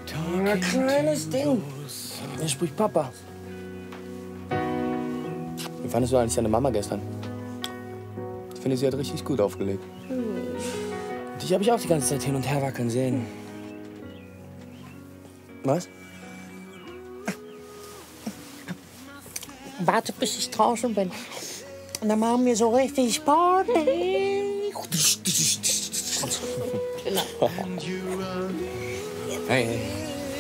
Ein kleines Ding. Hier spricht Papa. Wie fandest du eigentlich deine Mama gestern? Ich finde, sie hat richtig gut aufgelegt. Dich habe ich auch die ganze Zeit hin und her wackeln sehen. Was? Warte, bis ich draußen bin. Und dann machen wir so richtig Party. Genau. Hey, hey.